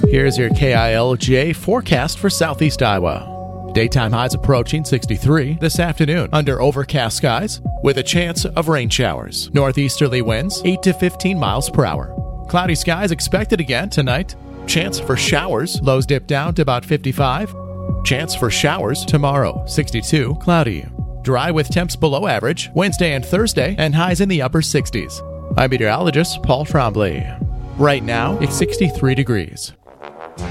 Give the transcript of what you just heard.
Here's your KILJ forecast for southeast Iowa. Daytime highs approaching 63 this afternoon under overcast skies with a chance of rain showers. Northeasterly winds 8 to 15 miles per hour. Cloudy skies expected again tonight. Chance for showers. Lows dip down to about 55. Chance for showers tomorrow, 62, cloudy. Dry with temps below average Wednesday and Thursday and highs in the upper 60s. I'm meteorologist Paul Trombley. Right now, it's 63 degrees.